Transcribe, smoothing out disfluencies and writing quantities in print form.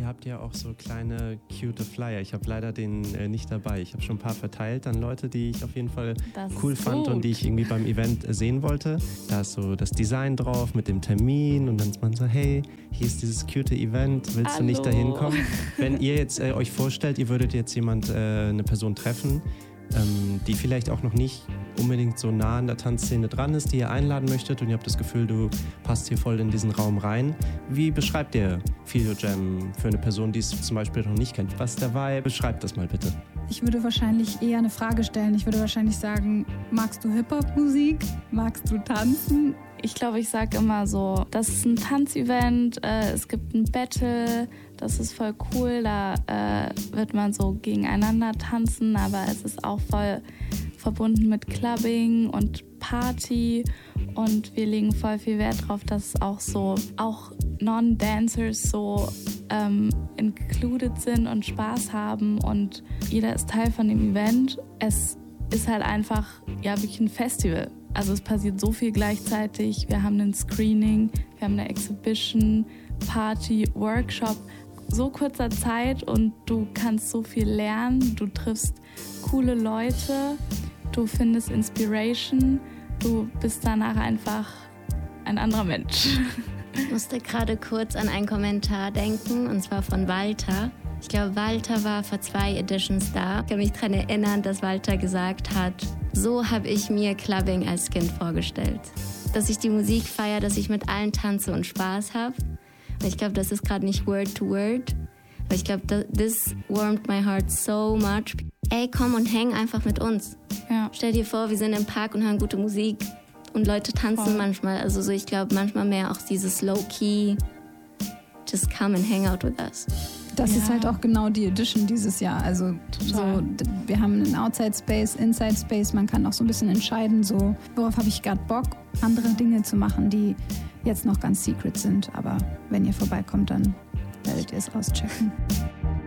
habt ja auch so kleine cute Flyer. Ich habe leider den nicht dabei. Ich habe schon ein paar verteilt an Leute, die ich auf jeden Fall cool fand und die ich irgendwie beim Event sehen wollte. Da ist so das Design drauf mit dem Termin und dann ist man so, hey, hier ist dieses cute Event, willst du nicht dahin kommen? Wenn ihr jetzt euch vorstellt, ihr würdet jetzt eine Person treffen, die vielleicht auch noch nicht unbedingt so nah an der Tanzszene dran ist, die ihr einladen möchtet und ihr habt das Gefühl, du passt hier voll in diesen Raum rein. Wie beschreibt ihr Feel Your Jam für eine Person, die es zum Beispiel noch nicht kennt? Was ist der Vibe? Beschreibt das mal bitte. Ich würde wahrscheinlich eher eine Frage stellen. Ich würde wahrscheinlich sagen, magst du Hip-Hop-Musik? Magst du tanzen? Ich glaube, ich sage immer so, das ist ein Tanzevent, es gibt ein Battle, das ist voll cool, da wird man so gegeneinander tanzen, aber es ist auch voll verbunden mit Clubbing und Party und wir legen voll viel Wert drauf, dass auch Non-Dancers so included sind und Spaß haben und jeder ist Teil von dem Event. Es ist halt einfach wirklich ein Festival. Also es passiert so viel gleichzeitig. Wir haben ein Screening, wir haben eine Exhibition, Party, Workshop. So kurzer Zeit und du kannst so viel lernen. Du triffst coole Leute, du findest Inspiration, du bist danach einfach ein anderer Mensch. Ich musste gerade kurz an einen Kommentar denken, und zwar von Walter. Ich glaube, Walter war vor 2 Editions da. Ich kann mich daran erinnern, dass Walter gesagt hat, so habe ich mir Clubbing als Kind vorgestellt. Dass ich die Musik feiere, dass ich mit allen tanze und Spaß habe. Ich glaube, das ist gerade nicht Word to Word. Aber ich glaube, this warmed my heart so much. Ey, komm und häng einfach mit uns. Ja. Stell dir vor, wir sind im Park und hören gute Musik. Und Leute tanzen manchmal. Also so, ich glaube, manchmal mehr auch dieses Low-Key. Just come and hang out with us. Das ist halt auch genau die Edition dieses Jahr. Also so, wir haben einen Outside Space, Inside Space. Man kann auch so ein bisschen entscheiden, so worauf habe ich gerade Bock, andere Dinge zu machen, die jetzt noch ganz secret sind. Aber wenn ihr vorbeikommt, dann werdet ihr es auschecken.